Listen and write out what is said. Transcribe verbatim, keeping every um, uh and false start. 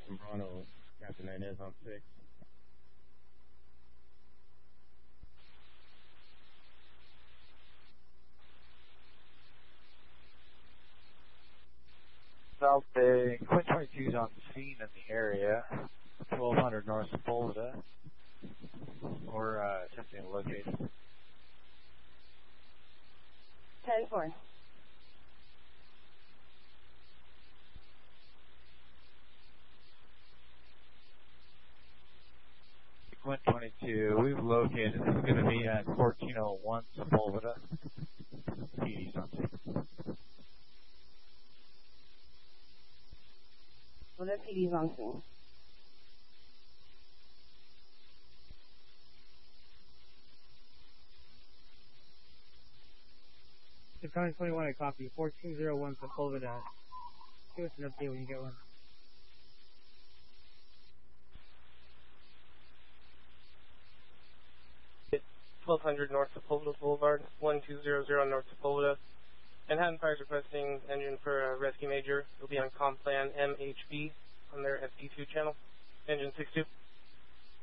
Toronto, Captain Inez on six. South Bay, Quint twenty-two is on scene in the area, twelve hundred north Sepulveda. We're uh, attempting to locate. ten four. Quint twenty-two, we've located. This is going to be at fourteen oh one Sepulveda. P D's on scene. What are P D's on scene? County twenty-one, I copy. fourteen oh one Sepulveda. Give us an update when you get one. twelve hundred North Sepulveda Boulevard, one two zero zero North Sepulveda. Manhattan Fire is requesting engine for a rescue major. It'll be on Complan M H B on their S D two channel. Engine six two.